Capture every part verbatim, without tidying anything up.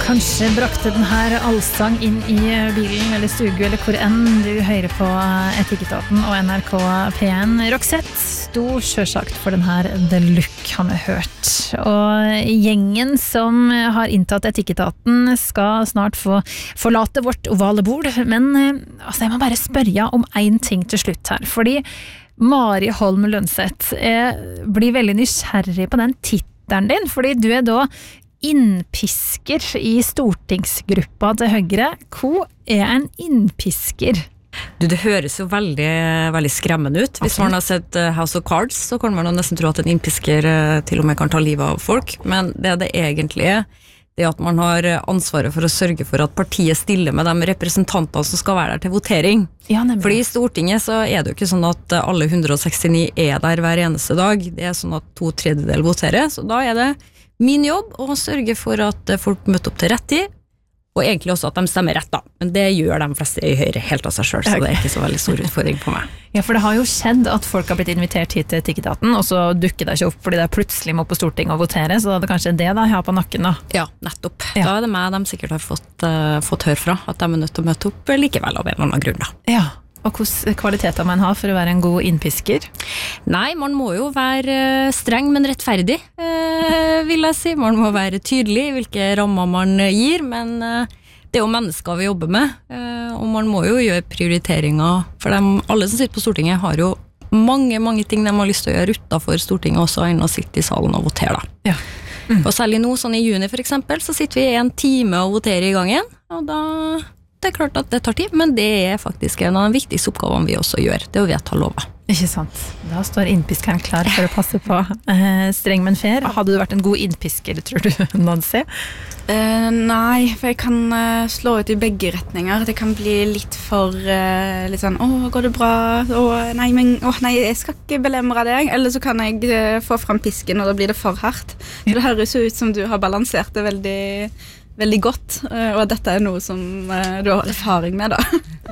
Kanskje brakte den her allsang inn i bilen eller stugu eller hvor enn du hører på Etikketaten og N R K P en. Roxette sto selvsagt for den her The Look har vi hørt. Og gjengen som har inntatt Etikketaten skal snart få forlate vårt ovale bord. Men altså, jeg må bare spørre om en ting til slutt her. Fordi Mari Holm Lønseth blir veldig nysgjerrig på den tittelen din, fordi du er da innpisker i stortingsgruppa til Høyre. Hva er en innpisker? Du, det høres jo veldig, veldig skremmende ut. Hvis man har sett House of Cards, så kan man jo nesten tro at en innpisker til og med kan ta livet av folk. Men det det egentlig er, det er at man har ansvaret for å sørge for at partiet stiller med de representantene som skal være der til votering. Ja, Fordi i Stortinget så er det jo ikke sånn at alle hundre og sekstini er der hver eneste dag. Det er sånn at to tredjedel voterer, så da er det min jobb å sørge for at folk møter opp til rett tid, og egentlig også at de stemmer rett da. Men det gjør de fleste i Høyre helt av seg selv, så det er ikke så veldig stor utfordring på meg. Ja, for det har jo skjedd at folk har blitt invitert hit til Etikketaten, og så dukker det ikke opp fordi det plutselig må på Stortinget og votere, så da er det kanskje det da jeg har på nakken da. Ja, nettopp. Ja. Da er det meg de sikkert har fått, uh, fått høre fra, at de er nødt til å møte opp likevel av en eller annen grunn da. Ja. Og hvilke kvaliteter man har for å være en god innpisker? Nei, man må jo være streng, men rettferdig, eh, vil jeg si. Man må være tydelig i hvilke rammer man gir, men eh, det er jo mennesker vi jobber med, eh, og man må jo gjøre prioriteringer, for dem, alle som sitter på Stortinget har jo mange, mange ting de har lyst til å gjøre utenfor Stortinget også, enn å sitte i salen og votere da. Ja. Mm. Og særlig nå, sånn i juni for eksempel, så sitter vi en time og voterer i gangen, og da... Det er klart at det tar tid, men det er faktisk en av de viktigste oppgavene vi også gjør. Det er å vedta lover. Ikke sant. Da står innpiskeren klar for å passe på. Eh, streng, men fair. Hadde du vært en god innpisker, tror du, Nancy? Uh, nei, for jeg kan uh, slå ut i begge retninger. Det kan bli litt for uh, litt sånn, åh, går det bra? Åh, nei, men, åh, nei, jeg skal ikke belemre deg. Eller så kan jeg uh, få frem pisken, og da blir det for hardt. Så det høres jo ut som du har balansert det veldig... veldig godt, og at dette er noe som uh, du har erfaring med da.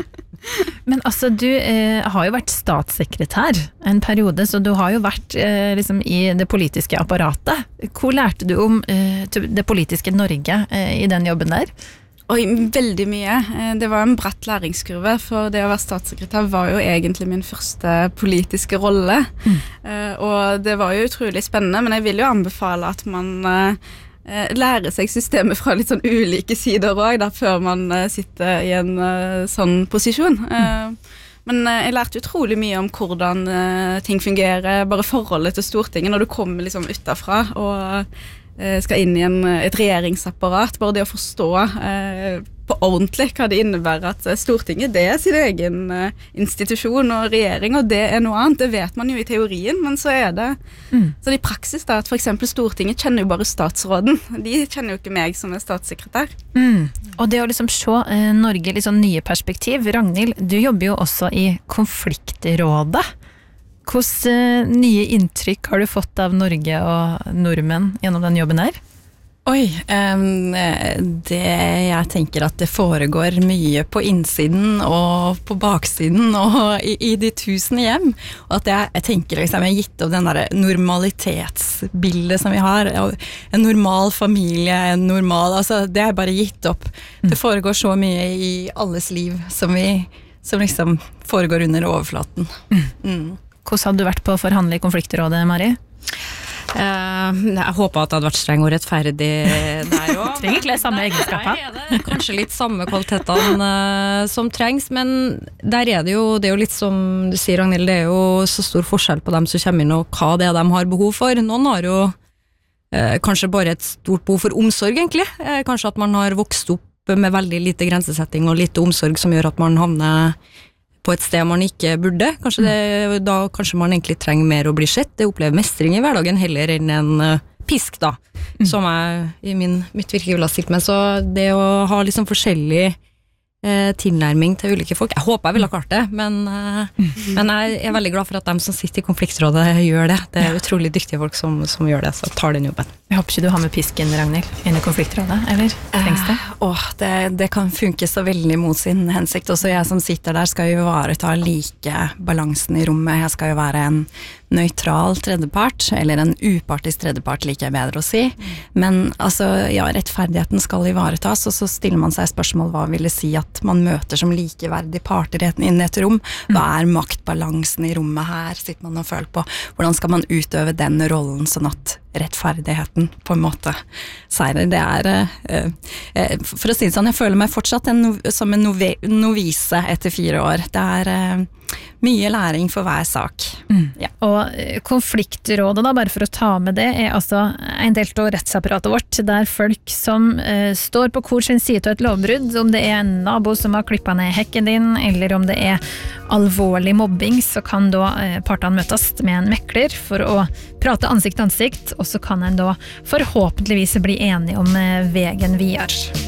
Men altså, du eh, har jo vært statssekretær en periode, så du har jo vært eh, liksom i det politiske apparatet. Hva lærte du om eh, det politiske Norge eh, i den jobben der? Oi, veldig mye. Det var en bratt læringskurve, for det å være statssekretær var jo egentlig min første politiske rolle. Mm. Uh, og det var jo utrolig spennende, men jeg vil jo anbefale at man... Uh, lære seg systemet fra litt sånn ulike sider også, da, før man uh, sitter i en uh, sånn posisjon. Uh, men uh, jeg lærte utrolig mye om hvordan uh, ting fungerer, bare forholdet til Stortinget, når du kommer liksom utenfra og uh, skal inn i en, et regjeringsapparat, bare det å forstå uh, på ordentlig hva det innebærer at Stortinget det er sin egen uh, institusjon og regjering, og det er noe annet, det vet man jo i teorien, men så er det mm. så i praksis da, at for eksempel Stortinget kjenner jo bare statsråden, de kjenner jo ikke meg som er statssekretær. Mm. Og det å liksom se eh, Norge i litt sånn nye perspektiv, Ragnhild, du jobber jo også i konfliktrådet. Hvilke eh, nye inntrykk har du fått av Norge og nordmenn gjennom den jobben her? Oi, um, det jeg tenker at det foregår mye på innsiden og på baksiden og i, i de tusen hjem, og at jeg, jeg tenker liksom, jeg har gitt opp den der normalitetsbildet som vi har, en normal familie, en normal, altså det er bare gitt opp. Det foregår så mye i alles liv som vi, som liksom foregår under overflaten. Mm. Hvordan hadde du vært på å forhandle i konfliktrådet, Mari? Uh, jeg håper at det hadde vært streng og rettferdig der også. Trenger ikke samme egenskaper. Nei, er det kanskje litt samme kvalitetene uh, som trengs, men der er det jo, det er jo litt som du sier, Ragnhild, det er jo så stor forskjell på dem som kommer inn og hva det er de har behov for. Noen har jo uh, kanskje bare et stort behov for omsorg egentlig, uh, kanskje at man har vokst opp med veldig lite grensesetting og lite omsorg som gjør at man havner på et sted man ikke burde. Kanskje, det, da, kanskje man egentlig trenger mer å bli sett. Det opplever mestring i hverdagen heller enn en uh, pisk, da. Mm. Som jeg i min, mitt virke vil ha stilt med. Så det å ha liksom forskjellig eh, tilnærming til ulike folk. Jeg håper jeg ville ha klart det, men, eh, men jeg er veldig glad for at de som sitter i konfliktrådet gjør det. Det er utrolig dyktige folk som, som gjør det, så tar den jobben. Jeg håper ikke du har med pisken, Ragnhild, inn i konfliktrådet, eller trengs det? Eh, åh, det, det kan funke så veldig mot sin hensikt. Også jeg som sitter der skal jo ivareta like balansen i rommet. Jeg skal jo være en nøytral tredjepart, eller en upartisk tredjepart, liker jeg bedre å si. Men altså, ja, rettferdigheten skal ivaretas, og så stiller man seg spørsmål hva vil det si at man møter som likeverdige parter inn i et rom. Hva er maktbalansen i rommet her, sitter man og føler på. Hvordan skal man utøve den rollen sånn at rettferdigheten på en måte seirer. Det er, uh, uh, for å si det sånn, jeg føler meg fortsatt en, som en nove, novise etter fire år. Det er uh, mye læring for hver sak. Mm. Ja. Og konfliktrådet, da, bare for å ta med det, er altså en del av rettsapparatet vårt, der folk som uh, står på hvor sin side til et lovbrudd, om det er en nabo som har klippet ned hekken din, eller om det er alvorlig mobbing, så kan da uh, partene møtes med en mekler for å prate ansikt til ansikt, og så kan en da forhåpentligvis bli enige om uh, veien videre.